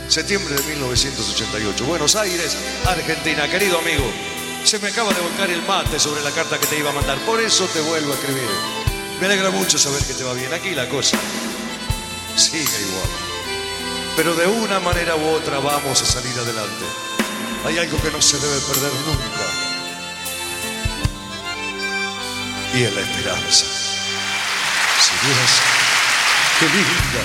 Septiembre de 1988. Buenos Aires, Argentina. Querido amigo, se me acaba de volcar el mate sobre la carta que te iba a mandar. Por eso te vuelvo a escribir. Me alegra mucho saber que te va bien. Aquí la cosa sigue igual. Pero de una manera u otra vamos a salir adelante. Hay algo que no se debe perder nunca. Y es la esperanza. Si vieras qué linda